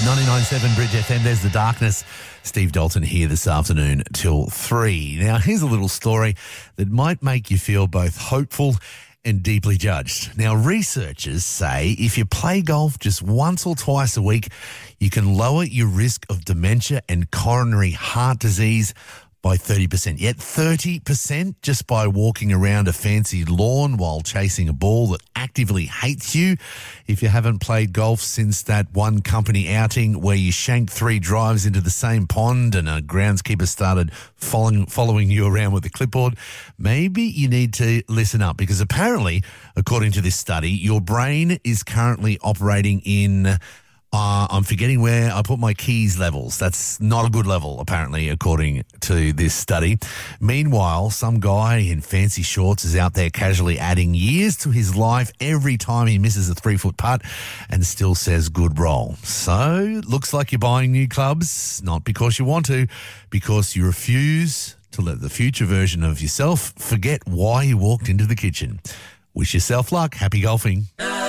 99.7 Bridge FM, there's the darkness. Steve Dalton here this afternoon till 3. Now, here's a little story that might make you feel both hopeful and deeply judged. Now, researchers say if you play golf just once or twice a week, you can lower your risk of dementia and coronary heart disease by 30%. Yet 30% just by walking around a fancy lawn while chasing a ball that actively hates you. If you haven't played golf since that one company outing where you shanked 3 drives into the same pond and a groundskeeper started following you around with a clipboard, maybe you need to listen up, because apparently, according to this study, your brain is currently operating in I'm forgetting where I put my keys levels. That's not a good level, apparently, according to this study. Meanwhile, some guy in fancy shorts is out there casually adding years to his life every time he misses a 3-foot putt and still says good roll. So, looks like you're buying new clubs, not because you want to, because you refuse to let the future version of yourself forget why you walked into the kitchen. Wish yourself luck. Happy golfing.